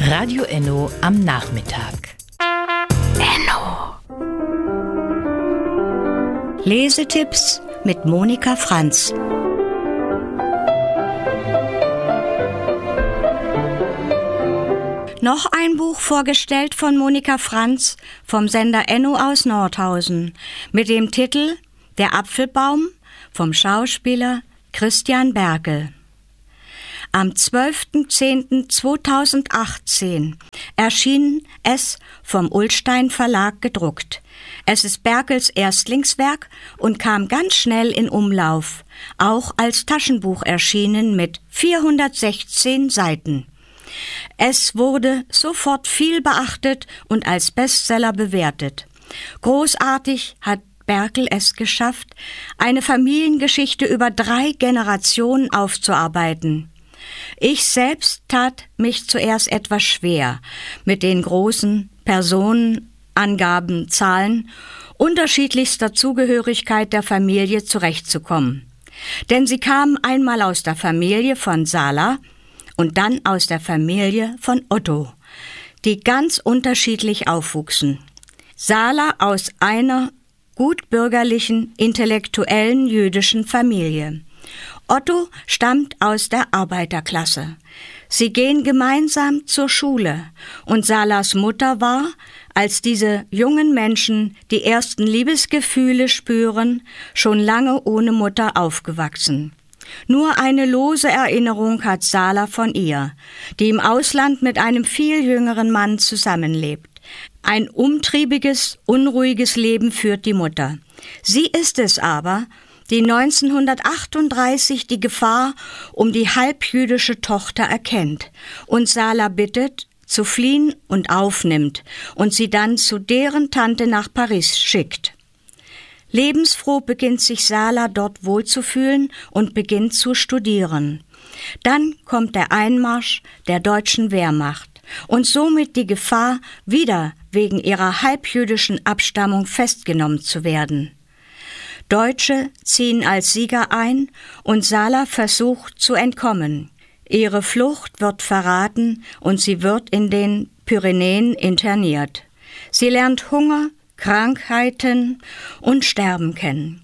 Radio Enno am Nachmittag. Enno. Lesetipps mit Monika Franz. Noch ein Buch vorgestellt von Monika Franz vom Sender Enno aus Nordhausen mit dem Titel Der Apfelbaum vom Schauspieler Christian Berkel. Am 12.10.2018 erschien es vom Ullstein Verlag gedruckt. Es ist Berkels Erstlingswerk und kam ganz schnell in Umlauf, auch als Taschenbuch erschienen mit 416 Seiten. Es wurde sofort viel beachtet und als Bestseller bewertet. Großartig hat Berkel es geschafft, eine Familiengeschichte über 3 Generationen aufzuarbeiten. Ich selbst tat mich zuerst etwas schwer, mit den großen Personenangaben, Zahlen unterschiedlichster Zugehörigkeit der Familie zurechtzukommen. Denn sie kamen einmal aus der Familie von Sala und dann aus der Familie von Otto, die ganz unterschiedlich aufwuchsen. Sala aus einer gutbürgerlichen, intellektuellen jüdischen Familie. Otto stammt aus der Arbeiterklasse. Sie gehen gemeinsam zur Schule und Salas Mutter war, als diese jungen Menschen die ersten Liebesgefühle spüren, schon lange ohne Mutter aufgewachsen. Nur eine lose Erinnerung hat Sala von ihr, die im Ausland mit einem viel jüngeren Mann zusammenlebt. Ein umtriebiges, unruhiges Leben führt die Mutter. Sie ist es aber, die 1938 die Gefahr um die halbjüdische Tochter erkennt und Sala bittet, zu fliehen und aufnimmt und sie dann zu deren Tante nach Paris schickt. Lebensfroh beginnt sich Sala dort wohlzufühlen und beginnt zu studieren. Dann kommt der Einmarsch der deutschen Wehrmacht und somit die Gefahr, wieder wegen ihrer halbjüdischen Abstammung festgenommen zu werden. Deutsche ziehen als Sieger ein und Sala versucht zu entkommen. Ihre Flucht wird verraten und sie wird in den Pyrenäen interniert. Sie lernt Hunger, Krankheiten und Sterben kennen.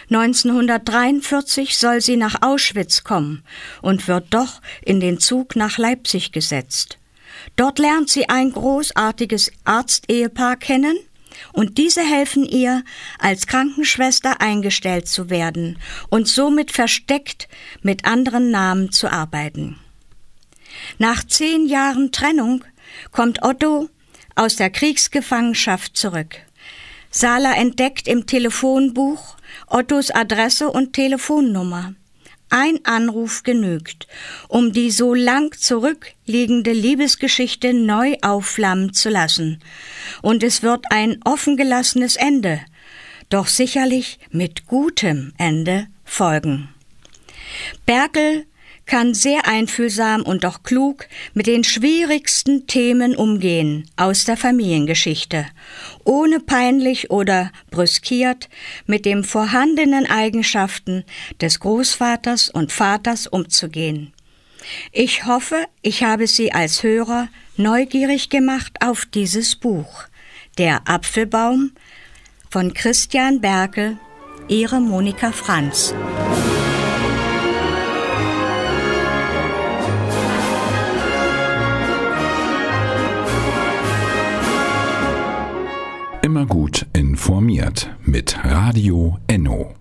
1943 soll sie nach Auschwitz kommen und wird doch in den Zug nach Leipzig gesetzt. Dort lernt sie ein großartiges Arztehepaar kennen und diese helfen ihr, als Krankenschwester eingestellt zu werden und somit versteckt mit anderen Namen zu arbeiten. Nach 10 Jahren Trennung kommt Otto aus der Kriegsgefangenschaft zurück. Sala entdeckt im Telefonbuch Ottos Adresse und Telefonnummer. Ein Anruf genügt, um die so lang zurückliegende Liebesgeschichte neu aufflammen zu lassen. Und es wird ein offengelassenes Ende, doch sicherlich mit gutem Ende folgen. Berkel kann sehr einfühlsam und auch klug mit den schwierigsten Themen umgehen aus der Familiengeschichte, ohne peinlich oder brüskiert mit den vorhandenen Eigenschaften des Großvaters und Vaters umzugehen. Ich hoffe, ich habe Sie als Hörer neugierig gemacht auf dieses Buch. Der Apfelbaum von Christian Berkel, Ihre Monika Franz. Immer gut informiert mit Radio Enno.